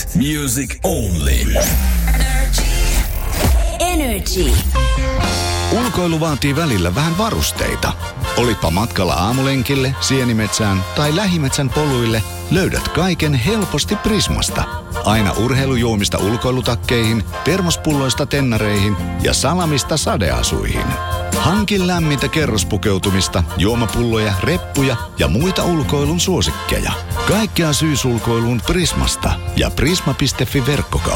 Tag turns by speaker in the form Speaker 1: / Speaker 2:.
Speaker 1: Music only.
Speaker 2: Energy.
Speaker 3: Ulkoilu vaatii välillä vähän varusteita. Olipa matkalla aamulenkille, sienimetsään tai lähimetsän poluille, löydät kaiken helposti Prismasta. Aina urheilujuomista ulkoilutakkeihin, termospulloista tennareihin ja salamista sadeasuihin. Hankin lämmintä kerrospukeutumista, juomapulloja, reppuja ja muita ulkoilun suosikkeja. Kaikkea syysulkoiluun Prismasta ja prisma.fi verkkokauppa.